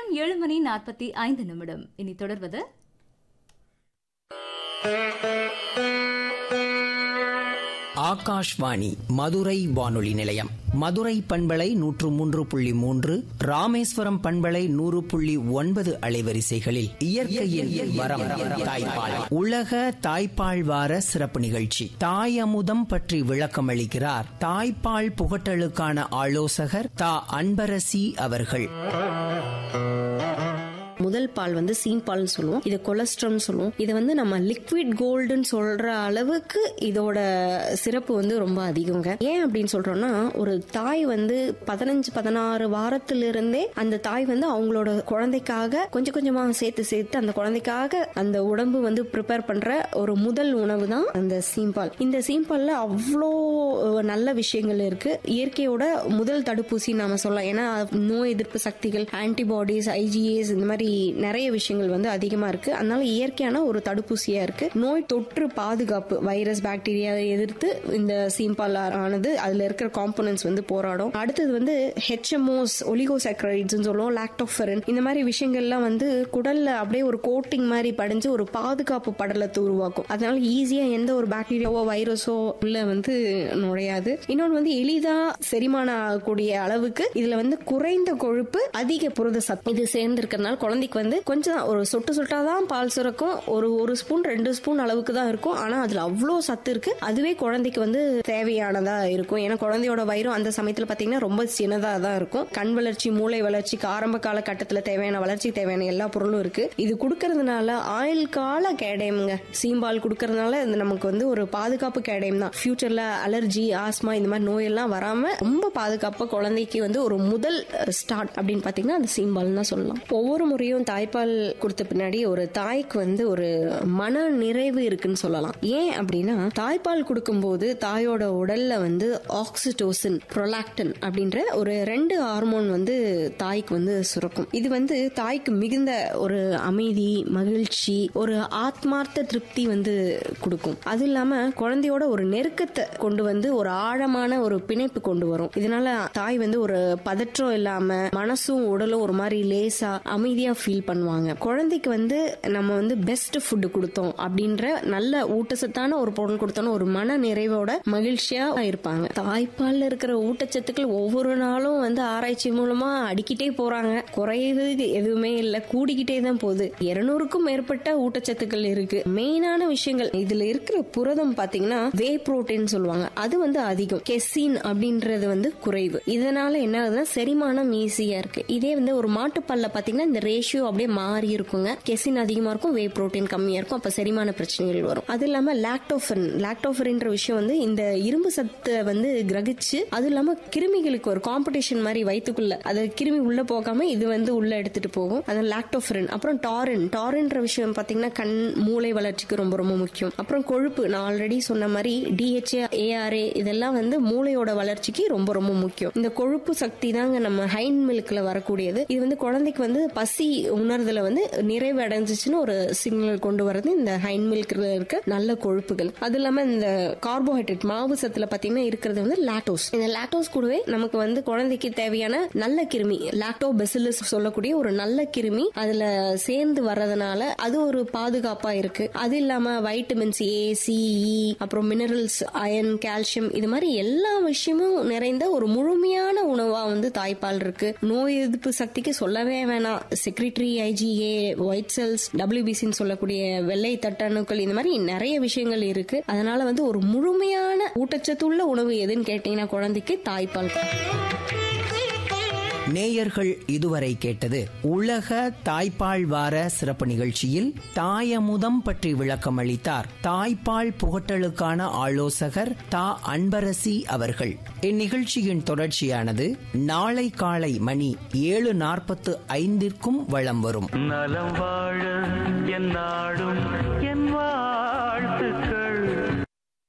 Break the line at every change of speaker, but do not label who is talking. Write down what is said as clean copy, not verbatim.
நேரம் 7:45. இனி தொடர்வது
ஆகாஷ்வாணி மதுரை வானொலி நிலையம். மதுரை பண்பலை 103.3, ராமேஸ்வரம் பண்பலை 100.9 அலைவரிசைகளில் இயற்கையின் வரம் தாய்ப்பால் உலக தாய்ப்பால் வார சிறப்பு நிகழ்ச்சி. தாயமுதம் பற்றி விளக்கம் அளிக்கிறார் தாய்ப்பால் புகட்டலுக்கான ஆலோசகர் தா. அன்பரசி அவர்கள்.
முதல் பால் சீம்பால்னு சொல்லுவோம். இது கொலஸ்ட்ரால் சொல்லுவோம். இது நம்ம லிக்விட் கோல்டுன்னு சொல்ற அளவுக்கு இதோட சிறப்பு ரொம்ப அதிகங்க. ஏன் அப்படின்னு சொல்றோம்னா, ஒரு தாய் 15-16 வாரத்திலிருந்தே அந்த தாய் அவங்களோட குழந்தைக்காக கொஞ்சம் கொஞ்சமா சேர்த்து அந்த குழந்தைக்காக அந்த உடம்பு ப்ரிப்பேர் பண்ற ஒரு முதல் உணவு தான் அந்த சீம்பால். இந்த சீம்பால்ல அவ்வளோ நல்ல விஷயங்கள் இருக்கு. இயற்கையோட முதல் தடுப்பூசி நாம சொல்லலாம். ஏன்னா நோய் எதிர்ப்பு சக்திகள், ஆன்டிபாடிஸ், IgAs இந்த மாதிரி நிறைய விஷயங்கள் அதிகமா இருக்கு. அதனால இயற்கையான ஒரு தடுப்பூசியா இருக்கு. நோய் தொற்று பாதுகாப்பு, வைரஸ் பாக்டீரியாவை எதிர்த்து இந்த சீம்பால் ஆனது அதுல இருக்கிற காம்போனன்ட்ஸ் போராடும். அடுத்தது HMOs, ஒலிகோசாக்கரைட்ஸ் சொல்லுவோம், லாக்டோஃபெரின், இந்த மாதிரி விஷயங்கள்லாம் குடல்ல அப்படியே ஒரு கோட்டிங் மாதிரி படிஞ்சு ஒரு பாதுகாப்பு படலத்தை உருவாக்கும். அதனால ஈஸியா எந்த ஒரு பாக்டீரியாவோ வைரஸோ உள்ள நுழையாது. இன்னொன்று எளிதா செரிமானம் ஆகக்கூடிய அளவுக்கு இதுல குறைந்த கொழுப்பு, அதிக புரத சத்து இது சேர்ந்து இருக்கிறதுனால குழந்தைக்கு கொஞ்சம் ஒரு சொட்டு சொட்டாதான் பால் சுரக்கும். ஒரு ஸ்பூன் 2 ஸ்பூன் அளவுக்கு தான் இருக்கும். ஆனா அதுல அவ்வளோ சத்து இருக்கு. அதுவே குழந்தைக்கு தேவையானதா இருக்கும். ஏன்னா குழந்தையோட வயிறும் அந்த சமயத்துல பாத்தீங்கன்னா ரொம்ப சின்னதா தான் இருக்கும். கண் வளர்ச்சி, மூளை வளர்ச்சிக்கு ஆரம்ப கால கட்டத்துல தேவையான வளர்ச்சிக்கு தேவையான எல்லா பொருளும் இருக்கு. இது கொடுக்கறதுனால ஆயுள் கால கேடயம்ங்க. சீம்பால் கொடுக்கறதுனால நமக்கு ஒரு பாதுகாப்பு கேடயம் தான். ஃபியூச்சர்ல அலர்ஜி, ஆஸ்மா இந்த மாதிரி நோயெல்லாம் வராம ரொம்ப பாதுகாப்பா குழந்தைக்கு ஒரு முதல் ஸ்டார்ட் அப்படின்னு பாத்தீங்கன்னா அந்த சீம்பால் தான் சொல்லலாம். ஒவ்வொரு முறையும் தாய்ப்பால் கொடுத்த பின்னாடி ஒரு தாய்க்கு ஒரு மன நிறைவு இருக்குன்னு சொல்லலாம். ஏன் அப்படின்னா, தாய்ப்பால் கொடுக்கும்போது தாயோட உடல்ல ஆக்சிடோசின், புரோலாக்டின் அப்படின்ற ஒரு 2 ஹார்மோன் தாய்க்கு சுரக்கும். இது தாய்க்கு மிகுந்த ஒரு அமைதி, மகிழ்ச்சி, ஒரு ஆத்மார்த்த திருப்தி கொடுக்கும். அது இல்லாம குழந்தையோட ஒரு நெருக்கத்தை கொண்டு ஒரு ஆழமான ஒரு பிணைப்பு கொண்டு வரும். இதனால தாய் ஒரு பதற்றம் இல்லாம மனசும் உடலும் ஒரு மாதிரி லேசா அமைதியா ஃபீல் பண்ணுவாங்க. குழந்தைக்கு நம்ம பெஸ்ட் ஃபுட் கொடுத்தோம் அப்படின்ற நல்ல ஊட்டச்சத்தான ஒரு பொருள் கொடுத்தோம் ஒரு மன நிறைவோட மகிழ்ச்சியா இருப்பாங்க. தாய்ப்பால்ல இருக்கிற ஊட்டச்சத்துக்கள் ஒவ்வொரு நாளும் ஆராய்ச்சி மூலமா அடிக்கிட்டே போறாங்க. குறைவது எதுவுமே இல்ல, கூடிக்கிட்டே தான் போகுது. 200க்கும் மேற்பட்ட ஊட்டச்சத்துக்கள் இருக்கு. மெயினான விஷயங்கள் இதுல இருக்கிற புரதம் பாத்தீங்கன்னா வே புரோட்டீன் சொல்லுவாங்க. அது அதிகம். கெசின் அப்படின்றது குறைவு. இதனால என்ன ஆகுதுன்னா செரிமானம் ஈஸியா இருக்கு. இதே ஒரு மாட்டுப்பால்ல பாத்தீங்கன்னா இந்த ரேஷியோ அப்படியே மாறி இருக்குங்க. கெசின் அதிகமா இருக்கும், வே புரோட்டீன் கம்மியா இருக்கும். அப்ப செரிமான பிரச்சனைகள் வரும். அது இல்லாம லாக்டோஃபெரின் விஷயம் இந்த இரும்பு சத்தை கிரகிச்சு, அது இல்லாம கிருமிகளுக்கு ஒரு காம்படிஷன் மாதிரி வயிற்றுக்குள்ள அது கிருமி உள்ள போகாம இது உள்ள எடுத்துட்டு போகும். அது லாக்டோஃபெரின். அப்புறம் டாரின் விஷயம் பாத்தீங்கன்னா கண், மூளை வளர்ச்சிக்கு ரொம்ப ரொம்ப முக்கியம். அப்புறம் கொழுப்பு, நான் ஆல்ரெடி சொன்ன மாதிரி DHA, ARA இதெல்லாம் மூளையோட வளர்ச்சிக்கு ரொம்ப ரொம்ப முக்கியம். இந்த கொழுப்பு சக்தி தாங்க நம்ம ஹைண்ட் மில்க்ல வரக்கூடியது. இது குழந்தைக்கு பசி உணர்தல நிறைவு அடைஞ்சிச்சுன்னு ஒரு சிக்னல் கொண்டு வரது இந்த ஹைண்ட் மில்க்ல இருக்க நல்ல கொழுப்புகள். அது இல்லாம இந்த கார்போஹைட்ரேட், மாவு சத்துல பாத்தீங்கன்னா இருக்கிறது லாக்டோஸ். இந்த லாக்டோஸ் கூடவே நமக்கு குழந்தைக்கு தேவையான நல்ல கிருமி, லாக்டோபெசிலஸ் சொல்லக்கூடிய ஒரு நல்ல கிருமி அதுல சேர்ந்து வர்றதுனால அது ஒரு பாதுகாப்பா இருக்கு. அது இல்லாம வைட்டமின்ஸ் A, C, E, அப்புறம் மினரல்ஸ், அயன், கால்சியம் இது மாதிரி எல்லா விஷயமும் நிறைந்த ஒரு முழுமையான உணவா தாய்ப்பால் இருக்கு. நோய் எதிர்ப்பு சக்திக்கு சொல்லவே வேணாம். Secretory, IgA, white cells, WBC சொல்லக்கூடிய வெள்ளை தட்டணுக்கள், இந்த மாதிரி நிறைய விஷயங்கள் இருக்கு. அதனால ஒரு முழுமையான ஊட்டச்சத்துள்ள உணவு எதுன்னு கேட்டீங்கன்னா குழந்தைக்கு தாய்ப்பால்.
நேயர்கள் இதுவரை கேட்டது உலக தாய்ப்பால் வார சிறப்பு நிகழ்ச்சியில் தாயமுதம் பற்றி விளக்கம் அளித்தார் தாய்ப்பால் புகட்டலுக்கான ஆலோசகர் தா. அன்பரசி அவர்கள். இந்நிகழ்ச்சியின் தொடர்ச்சியானது நாளை காலை மணி 7:45 வலம் வரும்.
நலம் வாழ என் நாடும் என் வாழ்த்துக்கள்.